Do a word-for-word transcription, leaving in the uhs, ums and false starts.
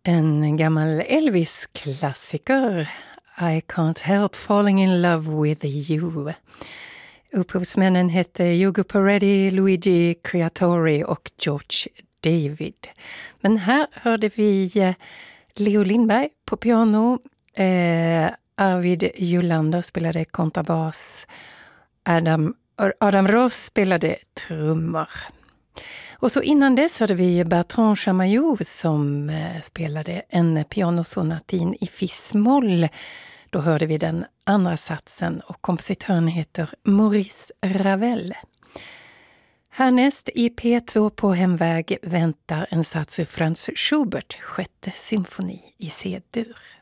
En gammal Elvis-klassiker, I Can't Help Falling in Love with You. Upphovsmännen hette Hugo Peretti, Luigi Creatori och George David. Men här hörde vi Leo Lindberg på piano, eh, Arvid Julander spelade kontrabas, Adam, Adam Ross spelade trummor. Och så innan dess hörde vi Bertrand Chamayou som eh, spelade en pianosonatin i fis-moll. Då hörde vi den andra satsen och kompositören heter Maurice Ravel. Härnäst i P två på hemväg väntar en sats ur Franz Schubert, sjätte symfoni i C-dur.